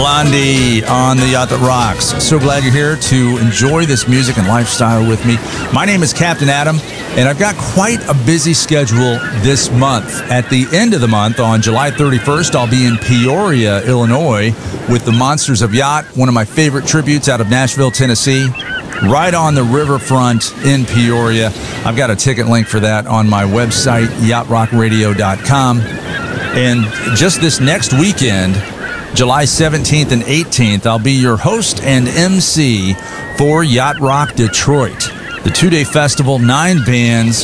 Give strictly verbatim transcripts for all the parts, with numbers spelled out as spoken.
Blondie on the Yacht That Rocks. So glad you're here to enjoy this music and lifestyle with me. My name is Captain Adam, and I've got quite a busy schedule this month. At the end of the month, on July thirty-first, I'll be in Peoria, Illinois, with the Monsters of Yacht, one of my favorite tributes out of Nashville, Tennessee, right on the riverfront in Peoria. I've got a ticket link for that on my website, yacht rock radio dot com. And just this next weekend, July seventeenth and eighteenth, I'll be your host and M C for Yacht Rock Detroit. The two-day festival, nine bands,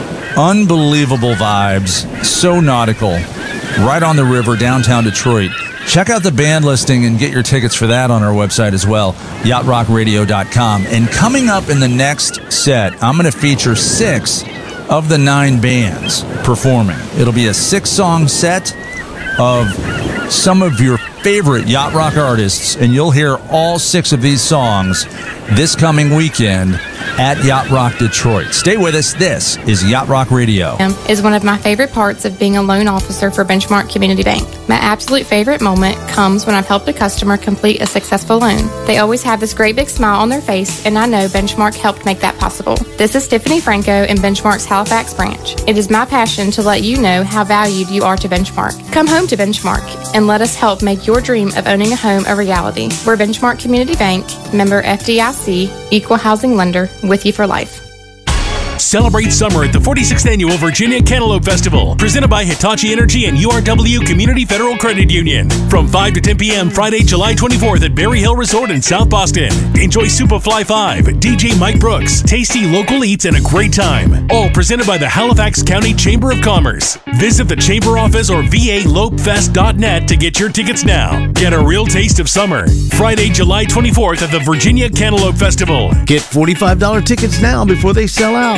unbelievable vibes, so nautical, right on the river, downtown Detroit. Check out the band listing and get your tickets for that on our website as well, yacht rock radio dot com. And coming up in the next set, I'm going to feature six of the nine bands performing. It'll be a six-song set of some of your favorite yacht rock artists, and you'll hear all six of these songs this coming weekend at Yacht Rock Detroit. Stay with us. This is Yacht Rock Radio. Is one of my favorite parts of being a loan officer for Benchmark Community Bank. My absolute favorite moment comes when I've helped a customer complete a successful loan. They always have this great big smile on their face, and I know Benchmark helped make that possible. This is Tiffany Franco in Benchmark's Halifax branch. It is my passion to let you know how valued you are to Benchmark. Come home to Benchmark and let us help make your dream of owning a home a reality. We're Benchmark Community Bank, member F D I C, equal housing lender, with you for life. Celebrate summer at the forty-sixth Annual Virginia Cantaloupe Festival, presented by Hitachi Energy and U R W Community Federal Credit Union. From five to ten p.m. Friday, July twenty-fourth at Berry Hill Resort in South Boston. Enjoy Superfly five, D J Mike Brooks, tasty local eats, and a great time. All presented by the Halifax County Chamber of Commerce. Visit the Chamber office or v a lope fest dot net to get your tickets now. Get a real taste of summer. Friday, July twenty-fourth at the Virginia Cantaloupe Festival. Get forty-five dollars tickets now before they sell out.